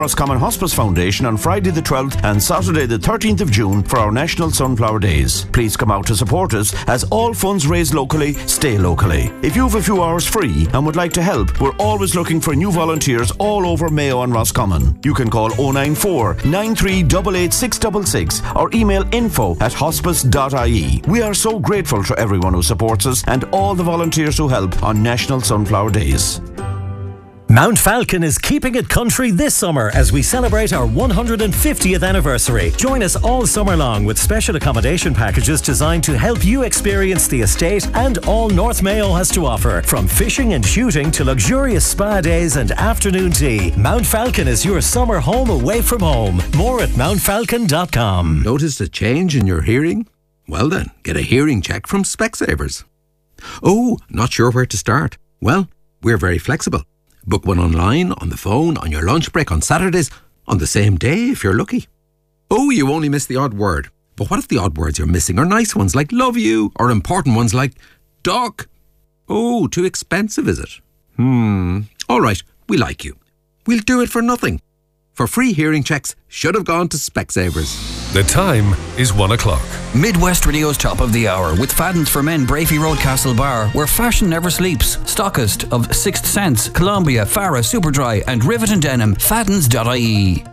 Roscommon Hospice Foundation on Friday the 12th and Saturday the 13th of June for our National Sunflower Days. Please come out to support us as all funds raised locally stay locally. If you have a few hours free and would like to help, we're always looking for new volunteers all over Mayo and Roscommon. You can call 094 9388 666 or email info@hospice.ie. We are so grateful to everyone who supports us and all the volunteers who help on National Sunflower Days. Mount Falcon is keeping it country this summer as we celebrate our 150th anniversary. Join us all summer long with special accommodation packages designed to help you experience the estate and all North Mayo has to offer. From fishing and shooting to luxurious spa days and afternoon tea, Mount Falcon is your summer home away from home. More at mountfalcon.com. Noticed a change in your hearing? Well then, get a hearing check from Specsavers. Oh, not sure where to start? Well, we're very flexible. Book one online, on the phone, on your lunch break, on Saturdays, on the same day if you're lucky. Oh, you only missed the odd word. But what if the odd words you're missing are nice ones like love you, or important ones like duck? Oh, too expensive, is it? All right, we like you. We'll do it for nothing. For free hearing checks, should have gone to Specsavers. The time is 1 o'clock. Midwest Radio's Top of the Hour with Fadden's for Men, Brafey Road, Castlebar, where fashion never sleeps. Stockist of Sixth Sense, Columbia, Farah, Superdry and Rivet and Denim. Faddens.ie.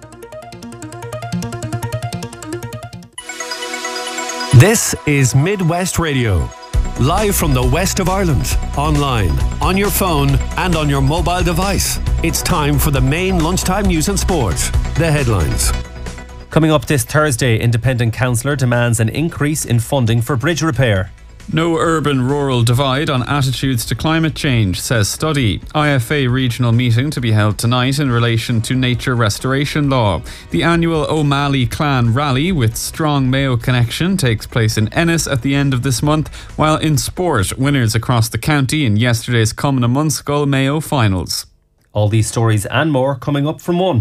This is Midwest Radio. Live from the west of Ireland, online, on your phone and on your mobile device. It's time for the main lunchtime news and sport. The headlines. Coming up this Thursday, Independent Councillor demands an increase in funding for bridge repair. No urban-rural divide on attitudes to climate change, says study. IFA regional meeting to be held tonight in relation to nature restoration law. The annual O'Malley Clan Rally with strong Mayo connection takes place in Ennis at the end of this month, while in sport, winners across the county in yesterday's Cumna Munskull Mayo finals. All these stories and more coming up from 1.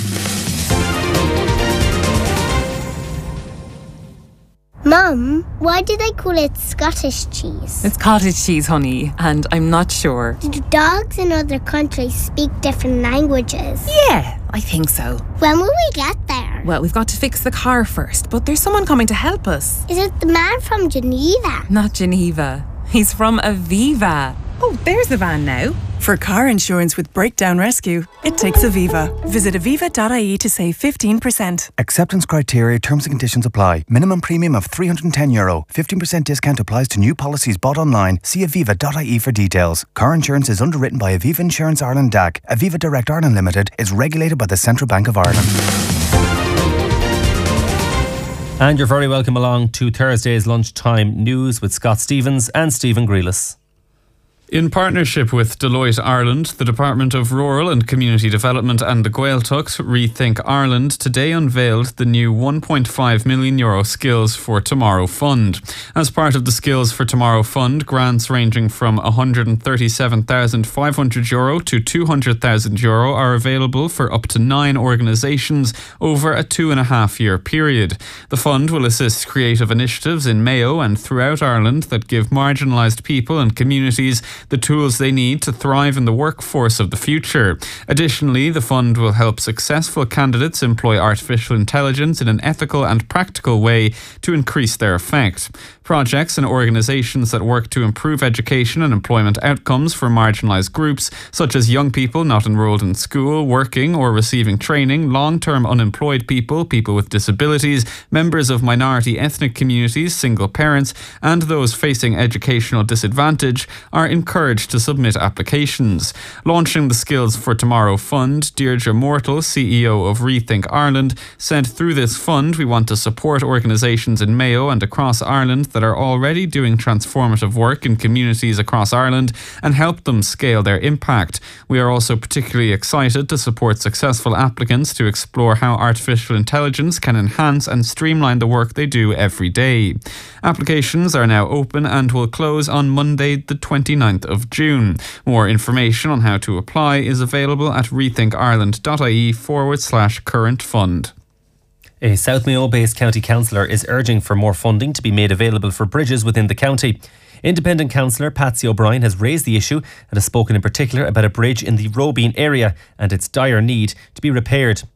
Mum, why do they call it Scottish cheese? It's cottage cheese, honey, and I'm not sure. Do dogs in other countries speak different languages? Yeah, I think so. When will we get there? Well, we've got to fix the car first, but there's someone coming to help us. Is it the man from Geneva? Not Geneva. He's from Aviva. Oh, there's the van now. For car insurance with breakdown rescue, it takes Aviva. Visit aviva.ie to save 15%. Acceptance criteria, terms and conditions apply. Minimum premium of €310. 15% discount applies to new policies bought online. See aviva.ie for details. Car insurance is underwritten by Aviva Insurance Ireland DAC. Aviva Direct Ireland Limited is regulated by the Central Bank of Ireland. And you're very welcome along to Thursday's lunchtime news with Scott Stevens and Stephen Grealis. In partnership with Deloitte Ireland, the Department of Rural and Community Development and the Gaeltacht Rethink Ireland today unveiled the new €1.5 million Skills for Tomorrow Fund. As part of the Skills for Tomorrow Fund, grants ranging from €137,500 to €200,000 are available for up to 9 organisations over a 2.5-year period. The fund will assist creative initiatives in Mayo and throughout Ireland that give marginalised people and communities the tools they need to thrive in the workforce of the future. Additionally, the fund will help successful candidates employ artificial intelligence in an ethical and practical way to increase their effect. Projects and organisations that work to improve education and employment outcomes for marginalised groups, such as young people not enrolled in school, working or receiving training, long-term unemployed people, people with disabilities, members of minority ethnic communities, single parents, and those facing educational disadvantage, are encouraged to submit applications. Launching the Skills for Tomorrow Fund, Deirdre Mortal, CEO of Rethink Ireland, said, "Through this fund we want to support organisations in Mayo and across Ireland that are already doing transformative work in communities across Ireland and help them scale their impact. We are also particularly excited to support successful applicants to explore how artificial intelligence can enhance and streamline the work they do every day." Applications are now open and will close on Monday the 29th of June. More information on how to apply is available at rethinkireland.ie/current fund. A South Mayo-based county councillor is urging for more funding to be made available for bridges within the county. Independent councillor Patsy O'Brien has raised the issue and has spoken in particular about a bridge in the Robine area and its dire need to be repaired.